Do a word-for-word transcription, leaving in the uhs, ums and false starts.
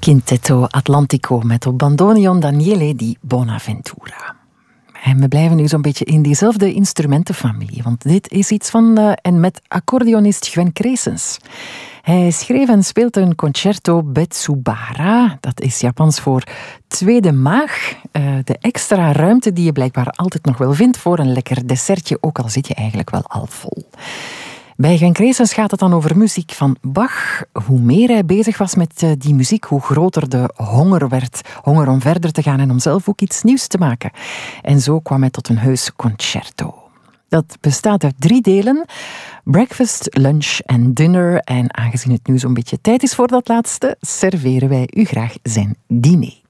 Quintetto Atlantico met op bandoneon Daniele di Bonaventura. En we blijven nu zo'n beetje in diezelfde instrumentenfamilie, want dit is iets van uh, en met accordeonist Gwen Creesens. Hij schreef en speelt een concerto Betsubara, dat is Japans voor tweede maag. Uh, de extra ruimte die je blijkbaar altijd nog wel vindt voor een lekker dessertje, ook al zit je eigenlijk wel al vol. Bij Gwen Creesens gaat het dan over muziek van Bach. Hoe meer hij bezig was met uh, die muziek, hoe groter de honger werd. Honger om verder te gaan en om zelf ook iets nieuws te maken. En zo kwam hij tot een heus concerto. Dat bestaat uit drie delen. Breakfast, lunch en dinner. En aangezien het nu zo'n beetje tijd is voor dat laatste, serveren wij u graag zijn diner.